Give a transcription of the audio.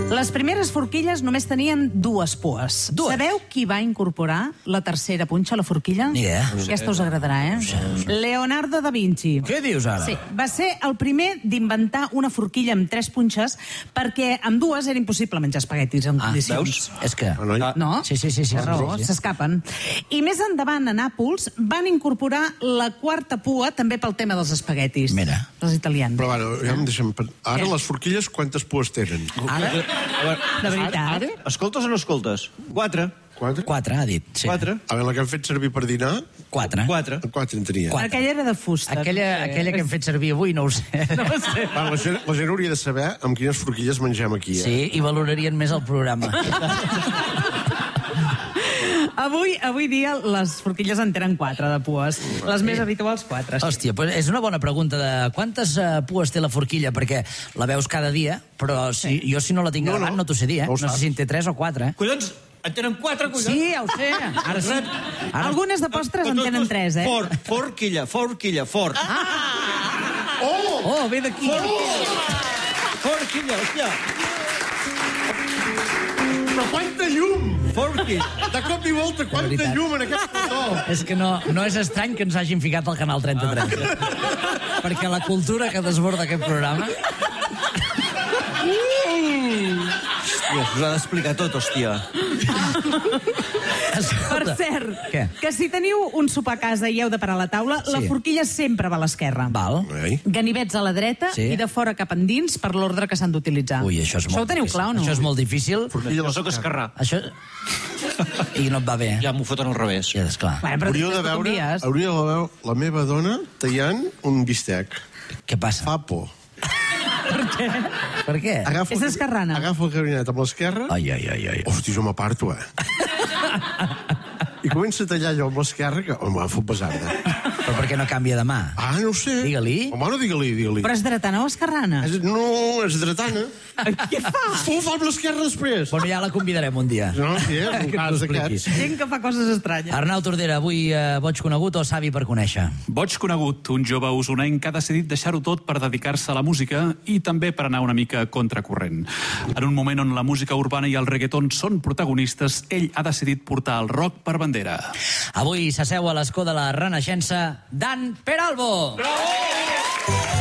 Les primeres forquilles només tenien dues pues. Sabeu qui va incorporar la tercera punxa a la forquilla? Ni idea. Aquesta us agradarà, Leonardo da Vinci. Què dius ara? Sí, va ser el primer d'inventar una forquilla amb 3 punxes perquè amb dues era impossible menjar espaguetis en condicions. És que... No? Sí. Té raó, s'escapen. I més endavant, a Nàpols, van incorporar la quarta pua també pel tema dels espaguetis. Mira. Els italians. Però, bueno, ja em deixem... Ara les forquilles quantes pues tenen? Ara? De veritat? Escoltes o no escoltes? 4. 4, ha dit. 4. A veure, la que hem fet servir per dinar... 4. 4. 4 en tenia. Aquella era de fusta. Aquella que hem fet servir avui no ho sé. La gent hauria de saber amb quines forquilles mengem aquí, Sí, i valorarien més el programa. Avui dia les forquilles en tenen 4 de pues. Les més habituals 4. Hòstia, pues és una bona pregunta de quantes pues té la forquilla, perquè la veus cada dia, però jo si no la tinc davant no t'ho sé dir, No sé si en té 3 o 4, Collons, en tenen 4, collons? Sí, ja ho sé. Ara sí. Algunes de postres en tenen 3, Forquilla. Oh, ve d'aquí. Forquilla, hòstia. Però quanta llum! Forquilla. De cop i volta, quanta llum en aquest petó! És que no és estrany que ens hagin ficat al Canal 33. Perquè la cultura que desborda aquest programa... Hòstia, us ha d'explicar tot, hòstia. Per cert, Què? que si teniu un sopar a casa i heu de parar la taula, la forquilla sempre va a l'esquerra. Val. Ganivets a la dreta i de fora cap endins per l'ordre que s'han d'utilitzar. Ui, això és molt Això ho teniu difícil. clar o no? Això és molt difícil. Jo sóc esquerrà. Això... I no et va bé. Ja m'ho foten al revés. Ja, esclar. Bueno, però Hauríeu de veure la meva dona tallant un bistec. Què passa? Fa por. Per què? És esquerrana. Agafa el gabinet amb l'esquerra. Ai. Hosti, jo m'aparto, I comença a tallar allò amb l'esquerra, que home, m'ha fot pesarda. Però per què no canvia de mà? Ah, no ho sé. Digue-li. Home, no digue-li. Però és dretana o esquerrana? No, és dretana. Què fa? Ho fa amb l'esquerra després. Bueno, ja la convidarem un dia. No, sí, un Que cas t'ho d'aquests. Gent que fa coses estranyes. Arnau Tordera, avui boig conegut o savi per conèixer? Boig conegut, un jove usonenc que ha decidit deixar-ho tot per dedicar-se a la música i també per anar una mica contracorrent. En un moment on la música urbana i el reggaeton són protagonistes, ell ha decidit portar el rock per bandera. Avui s'asseu a l'escó de la Renaixença Dan Peralbo. Bravo!